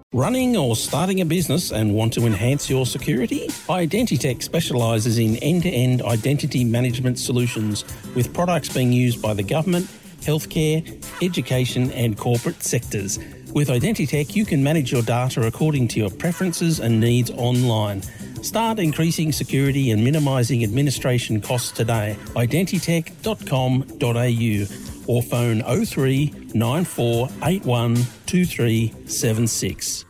Running or starting a business and want to enhance your security? Identitech specialises in end-to-end identity management solutions with products being used by the government, healthcare, education and corporate sectors. With Identitech, you can manage your data according to your preferences and needs online. Start increasing security and minimising administration costs today. Identitech.com.au or phone 03 9481 2376.